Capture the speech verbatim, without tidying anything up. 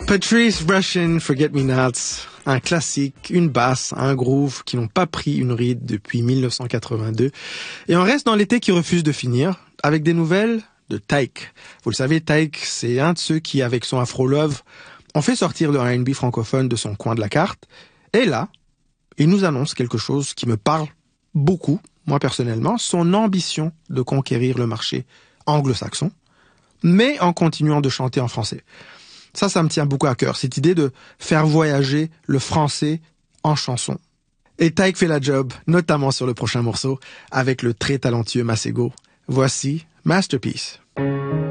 Patrice Rushen, Forget Me Nots, un classique, une basse, un groove qui n'ont pas pris une ride depuis mille neuf cent quatre-vingt-deux. Et on reste dans l'été qui refuse de finir, avec des nouvelles de Tyke. Vous le savez, Tyke, c'est un de ceux qui, avec son Afro Love, ont fait sortir le R and B francophone de son coin de la carte. Et là, il nous annonce quelque chose qui me parle beaucoup, moi personnellement, son ambition de conquérir le marché anglo-saxon, mais en continuant de chanter en français. Ça, ça me tient beaucoup à cœur, cette idée de faire voyager le français en chanson. Et Tyke fait la job, notamment sur le prochain morceau, avec le très talentueux Masego. Voici Masterpiece.